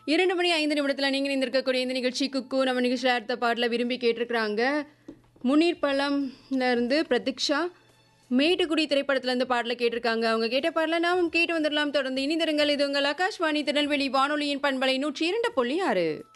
2 மணி 5 நிமிடத்துல நீங்க இணைந்திருக்கக்கூடிய இந்த நிகழ்ச்சி குக்கு. நம்ம நிகழ்ச்சியில அடுத்த பாடல விரும்பி கேட்டிருக்கிறாங்க. முனீர் பழம்ல இருந்து பிரதீக்ஷா மேட்டுக்குடி திரைப்படத்துல இருந்து பாடல கேட்டிருக்காங்க. அவங்க கேட்ட பாடல நாமும் கேட்டு வந்துடலாம். தொடர்ந்து இணைந்திருங்கள். இது உங்கள் ஆகாஷ்வாணி திருநெல்வேலி வானொலியின் பண்பலை 102.6.